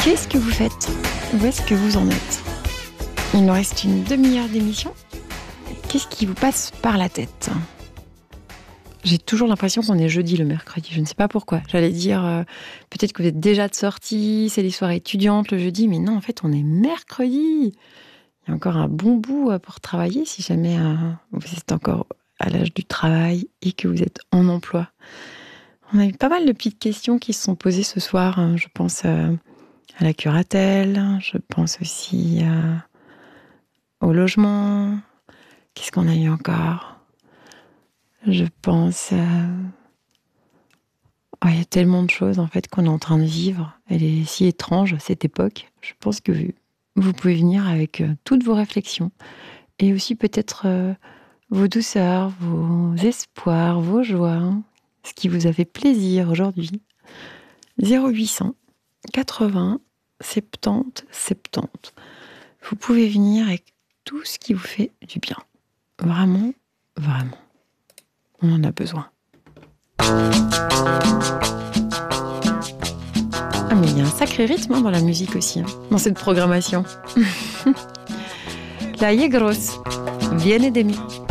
Qu'est-ce que vous faites? Où est-ce que vous en êtes? Il nous reste une demi-heure d'émission. Qu'est-ce qui vous passe par la tête? J'ai toujours l'impression qu'on est jeudi le mercredi. Je ne sais pas pourquoi. J'allais dire, peut-être que vous êtes déjà de sortie, c'est les soirées étudiantes le jeudi, mais non, en fait, on est mercredi. Il y a encore un bon bout pour travailler si jamais vous êtes encore à l'âge du travail et que vous êtes en emploi. On a eu pas mal de petites questions qui se sont posées ce soir. Je pense à la curatelle, je pense aussi au logement. Qu'est-ce qu'on a eu encore? Je pense... il y a tellement de choses en fait qu'on est en train de vivre. Elle est si étrange, cette époque. Je pense que vous pouvez venir avec toutes vos réflexions et aussi peut-être vos douceurs, vos espoirs, vos joies, ce qui vous a fait plaisir aujourd'hui. 0800 80 70 70. Vous pouvez venir avec tout ce qui vous fait du bien. Vraiment, vraiment. On en a besoin. Ah mais il y a un sacré rythme dans la musique aussi, dans cette programmation. La Yegros, viene de mí.